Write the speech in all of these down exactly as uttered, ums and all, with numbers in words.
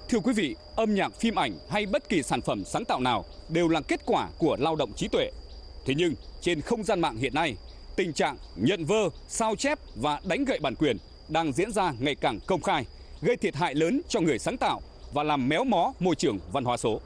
Thưa quý vị, âm nhạc, phim ảnh hay bất kỳ sản phẩm sáng tạo nào đều là kết quả của lao động trí tuệ. Thế nhưng, trên không gian mạng hiện nay, tình trạng nhận vơ, sao chép và đánh gậy bản quyền đang diễn ra ngày càng công khai, gây thiệt hại lớn cho người sáng tạo và làm méo mó môi trường văn hóa số.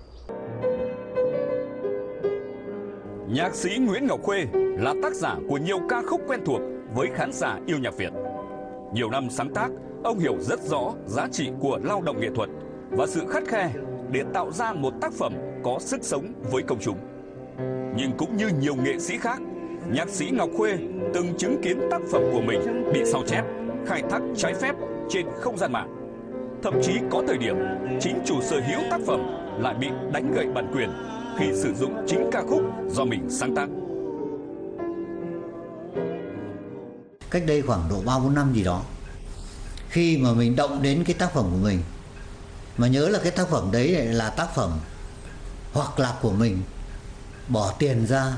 Nhạc sĩ Nguyễn Ngọc Khuê là tác giả của nhiều ca khúc quen thuộc với khán giả yêu nhạc Việt. Nhiều năm sáng tác, ông hiểu rất rõ giá trị của lao động nghệ thuật và sự khắt khe để tạo ra một tác phẩm có sức sống với công chúng. Nhưng cũng như nhiều nghệ sĩ khác, nhạc sĩ Ngọc Khuê từng chứng kiến tác phẩm của mình bị sao chép, khai thác trái phép trên không gian mạng. Thậm chí có thời điểm chính chủ sở hữu tác phẩm lại bị đánh gậy bản quyền khi sử dụng chính ca khúc do mình sáng tác. Cách đây khoảng độ ba bốn năm gì đó, khi mà mình động đến cái tác phẩm của mình, mà nhớ là cái tác phẩm đấy là tác phẩm hoặc là của mình, bỏ tiền ra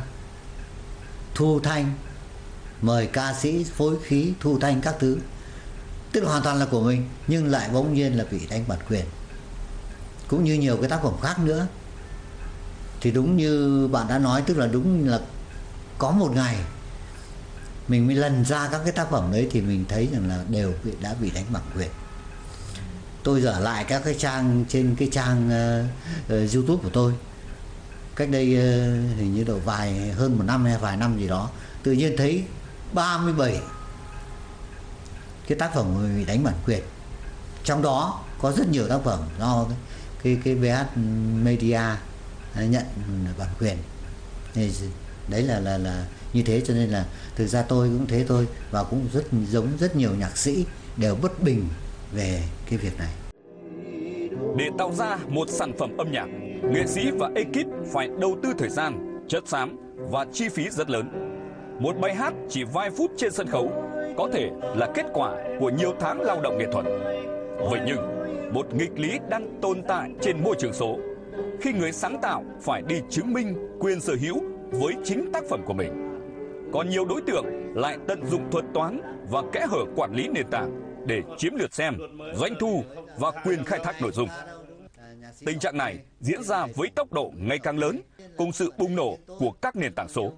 thu thanh, mời ca sĩ phối khí thu thanh các thứ, tức là hoàn toàn là của mình, nhưng lại bỗng nhiên là bị đánh bản quyền, cũng như nhiều cái tác phẩm khác nữa. Thì đúng như bạn đã nói, tức là đúng là có một ngày mình mới lần ra các cái tác phẩm đấy thì mình thấy rằng là đều bị, đã bị đánh bản quyền. Tôi dở lại các cái trang trên cái trang uh, uh, YouTube của tôi cách đây uh, hình như độ vài hơn một năm hay vài năm gì đó, tự nhiên thấy ba mươi bảy cái tác phẩm bị đánh bản quyền. Trong đó có rất nhiều tác phẩm do cái cái, cái vê hát Media nhận bản quyền. Đấy là là là như thế, cho nên là thực ra tôi cũng thế thôi, và cũng rất giống rất nhiều nhạc sĩ đều bất bình về cái việc này. Để tạo ra một sản phẩm âm nhạc, nghệ sĩ và ekip phải đầu tư thời gian, chất xám và chi phí rất lớn. Một bài hát chỉ vài phút trên sân khấu có thể là kết quả của nhiều tháng lao động nghệ thuật. Vậy nhưng, một nghịch lý đang tồn tại trên môi trường số, khi người sáng tạo phải đi chứng minh quyền sở hữu với chính tác phẩm của mình. Còn nhiều đối tượng lại tận dụng thuật toán và kẽ hở quản lý nền tảng để chiếm lượt xem, doanh thu và quyền khai thác nội dung. Tình trạng này diễn ra với tốc độ ngày càng lớn cùng sự bùng nổ của các nền tảng số.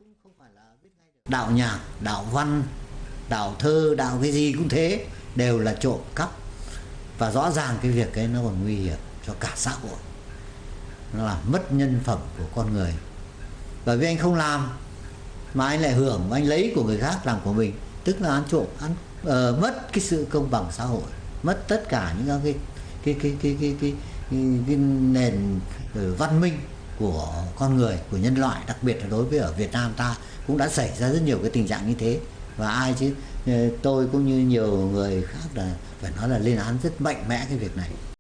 Đạo nhạc, đạo văn, đạo thơ, đạo cái gì cũng thế, đều là trộm cắp. Và rõ ràng cái việc ấy nó còn nguy hiểm cho cả xã hội. Nó làm mất nhân phẩm của con người. Bởi vì anh không làm mà anh lại hưởng, anh lấy của người khác làm của mình, tức là ăn trộm, ăn uh, mất cái sự công bằng xã hội, mất tất cả những cái cái cái cái cái cái, cái, cái nền văn minh của con người, của nhân loại, đặc biệt là đối với ở Việt Nam ta cũng đã xảy ra rất nhiều cái tình trạng như thế. Và ai chứ tôi cũng như nhiều người khác là phải nói là lên án rất mạnh mẽ cái việc này.